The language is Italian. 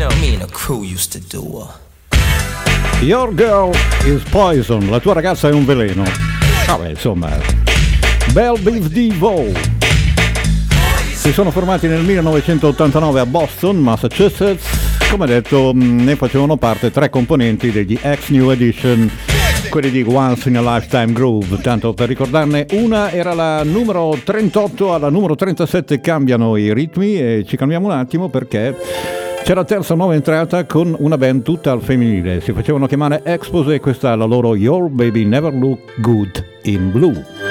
know, me and the crew used to do. Your girl is poison, la tua ragazza è un veleno. Vabbè, insomma, Bell Biv DeVoe. Si sono formati nel 1989 a Boston, Massachusetts. Come detto, ne facevano parte 3 componenti degli X New Edition, quelli di Once in a Lifetime Groove. Tanto per ricordarne una, era la numero 38, alla numero 37 cambiano i ritmi e ci cambiamo un attimo perché c'è la terza nuova entrata con una band tutta al femminile. Si facevano chiamare Expose e questa è la loro Your Baby Never Look Good in Blue.